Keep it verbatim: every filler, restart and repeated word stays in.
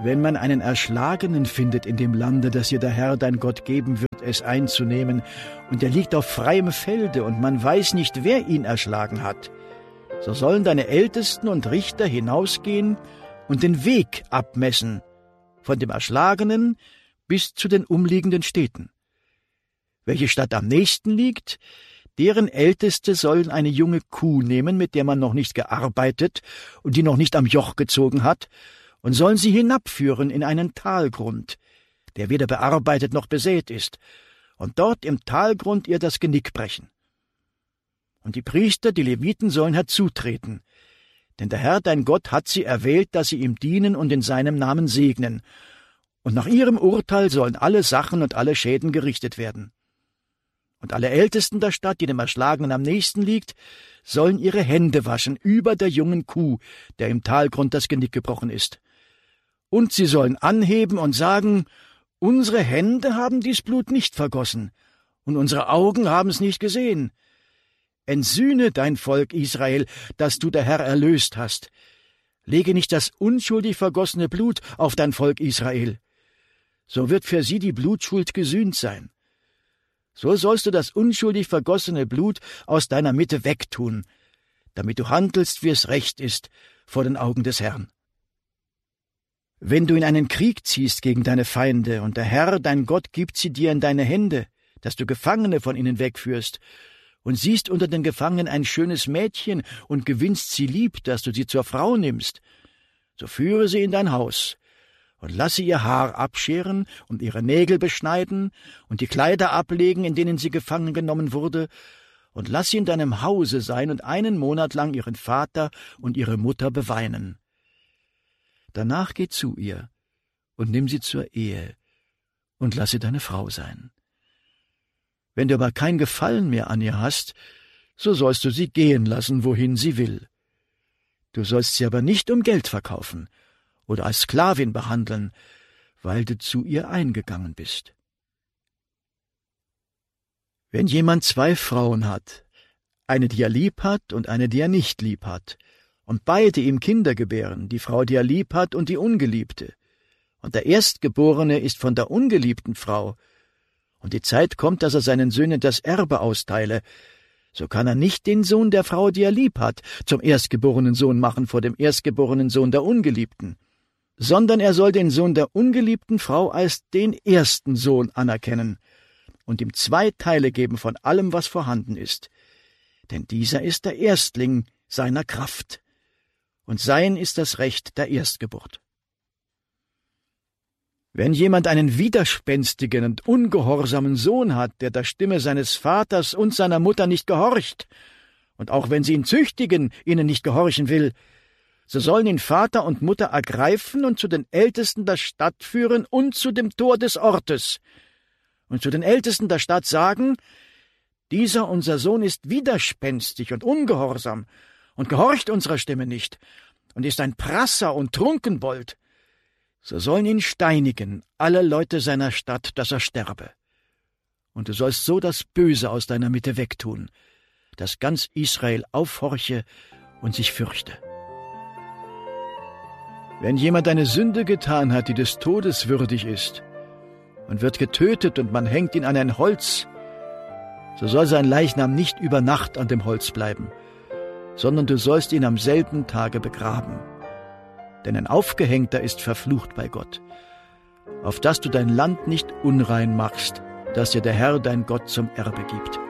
Wenn man einen Erschlagenen findet in dem Lande, das dir der Herr dein Gott geben wird, es einzunehmen, und er liegt auf freiem Felde, und man weiß nicht, wer ihn erschlagen hat, so sollen deine Ältesten und Richter hinausgehen und den Weg abmessen, von dem Erschlagenen bis zu den umliegenden Städten. Welche Stadt am nächsten liegt, deren Älteste sollen eine junge Kuh nehmen, mit der man noch nicht gearbeitet und die noch nicht am Joch gezogen hat, und sollen sie hinabführen in einen Talgrund, der weder bearbeitet noch besät ist, und dort im Talgrund ihr das Genick brechen. Und die Priester, die Leviten, sollen herzutreten, denn der Herr dein Gott hat sie erwählt, dass sie ihm dienen und in seinem Namen segnen, und nach ihrem Urteil sollen alle Sachen und alle Schäden gerichtet werden. Und alle Ältesten der Stadt, die dem Erschlagenen am nächsten liegt, sollen ihre Hände waschen über der jungen Kuh, der im Talgrund das Genick gebrochen ist. Und sie sollen anheben und sagen, unsere Hände haben dies Blut nicht vergossen, und unsere Augen haben es nicht gesehen. Entsühne dein Volk Israel, das du der Herr erlöst hast. Lege nicht das unschuldig vergossene Blut auf dein Volk Israel. So wird für sie die Blutschuld gesühnt sein. So sollst du das unschuldig vergossene Blut aus deiner Mitte wegtun, damit du handelst, wie es recht ist, vor den Augen des Herrn. Wenn du in einen Krieg ziehst gegen deine Feinde, und der Herr, dein Gott, gibt sie dir in deine Hände, dass du Gefangene von ihnen wegführst, und siehst unter den Gefangenen ein schönes Mädchen und gewinnst sie lieb, dass du sie zur Frau nimmst, so führe sie in dein Haus und lasse ihr Haar abscheren und ihre Nägel beschneiden und die Kleider ablegen, in denen sie gefangen genommen wurde, und lass sie in deinem Hause sein und einen Monat lang ihren Vater und ihre Mutter beweinen. Danach geh zu ihr und nimm sie zur Ehe und lass sie deine Frau sein. Wenn du aber kein Gefallen mehr an ihr hast, so sollst du sie gehen lassen, wohin sie will. Du sollst sie aber nicht um Geld verkaufen oder als Sklavin behandeln, weil du zu ihr eingegangen bist. Wenn jemand zwei Frauen hat, eine, die er lieb hat und eine, die er nicht lieb hat, und beide ihm Kinder gebären, die Frau, die er lieb hat, und die Ungeliebte, und der Erstgeborene ist von der ungeliebten Frau, und die Zeit kommt, dass er seinen Söhnen das Erbe austeile, so kann er nicht den Sohn der Frau, die er lieb hat, zum erstgeborenen Sohn machen vor dem erstgeborenen Sohn der Ungeliebten, sondern er soll den Sohn der ungeliebten Frau als den ersten Sohn anerkennen und ihm zwei Teile geben von allem, was vorhanden ist. Denn dieser ist der Erstling seiner Kraft, und sein ist das Recht der Erstgeburt. Wenn jemand einen widerspenstigen und ungehorsamen Sohn hat, der der Stimme seines Vaters und seiner Mutter nicht gehorcht, und auch wenn sie ihn züchtigen, ihnen nicht gehorchen will, so sollen ihn Vater und Mutter ergreifen und zu den Ältesten der Stadt führen und zu dem Tor des Ortes, und zu den Ältesten der Stadt sagen, dieser unser Sohn ist widerspenstig und ungehorsam und gehorcht unserer Stimme nicht und ist ein Prasser und Trunkenbold, so sollen ihn steinigen alle Leute seiner Stadt, dass er sterbe. Und du sollst so das Böse aus deiner Mitte wegtun, dass ganz Israel aufhorche und sich fürchte. Wenn jemand eine Sünde getan hat, die des Todes würdig ist, und wird getötet und man hängt ihn an ein Holz, so soll sein Leichnam nicht über Nacht an dem Holz bleiben, sondern du sollst ihn am selben Tage begraben. Denn ein Aufgehängter ist verflucht bei Gott, auf dass du dein Land nicht unrein machst, das dir der Herr dein Gott zum Erbe gibt.